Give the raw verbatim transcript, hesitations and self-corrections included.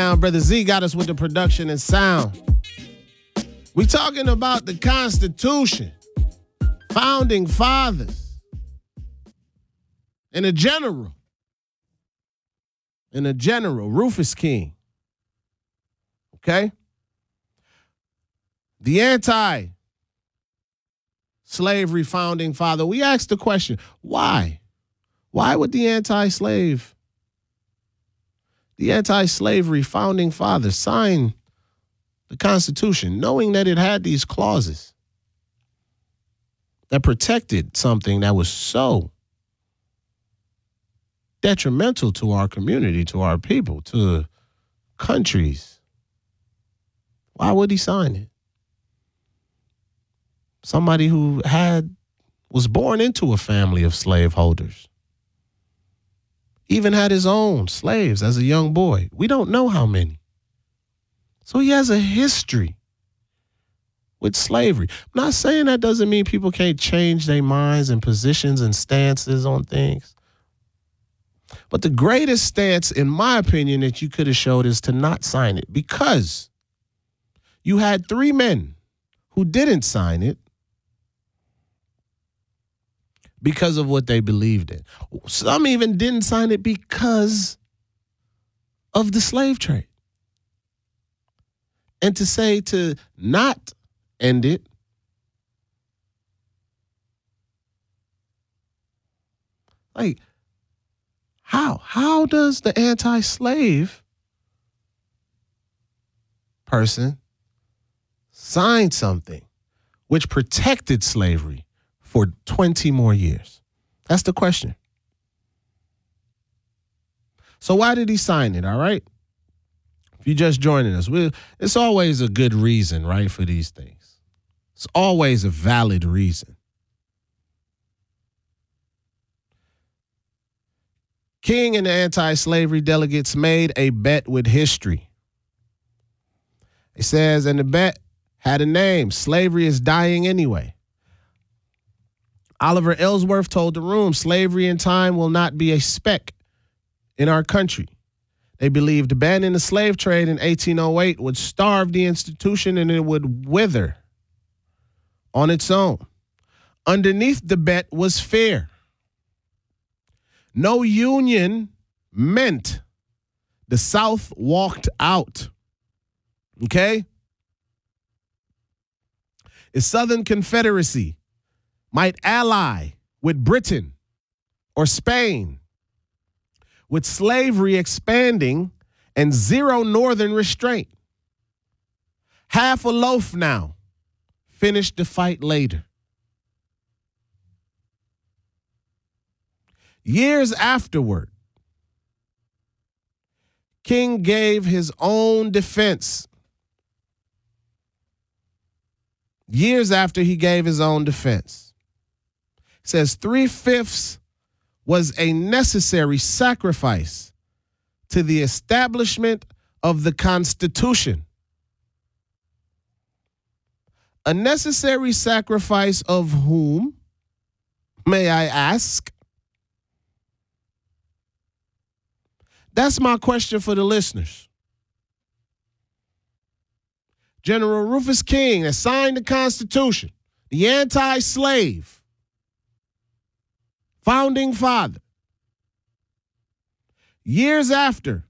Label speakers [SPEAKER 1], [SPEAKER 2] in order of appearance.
[SPEAKER 1] down. Brother Z got us with the production and sound. We talking about the Constitution, founding fathers, and a general. And a general, Rufus King. Okay? The anti-slavery founding father. We asked the question, why? Why would the anti-slave, the anti-slavery founding father sign the Constitution, knowing that it had these clauses that protected something that was so detrimental to our community, to our people, to countries? Why would he sign it? Somebody who had, was born into a family of slaveholders, even had his own slaves as a young boy. We don't know how many. So he has a history with slavery. I'm not saying that doesn't mean people can't change their minds and positions and stances on things. But the greatest stance, in my opinion, that you could have showed is to not sign it, because you had three men who didn't sign it because of what they believed in. Some even didn't sign it because of the slave trade. And to say to not end it, like, how? How does the anti-slave person sign something which protected slavery for twenty more years? That's the question. So why did he sign it, all right? If you're just joining us, we, it's always a good reason, right, for these things. It's always a valid reason. King and the anti-slavery delegates made a bet with history. It says, and the bet had a name: slavery is dying anyway. Oliver Ellsworth told the room, slavery in time will not be a speck in our country. They believed banning the slave trade in eighteen oh eight would starve the institution and it would wither on its own. Underneath the bet was fear. No union meant the South walked out. Okay? A Southern Confederacy might ally with Britain or Spain, with slavery expanding and zero Northern restraint. Half a loaf now, finish the fight later. Years afterward, King gave his own defense. Years after he gave his own defense. It says three-fifths was a necessary sacrifice to the establishment of the Constitution. A necessary sacrifice of whom, may I ask? That's my question for the listeners. General Rufus King that signed the Constitution, the anti-slave founding father. Years after,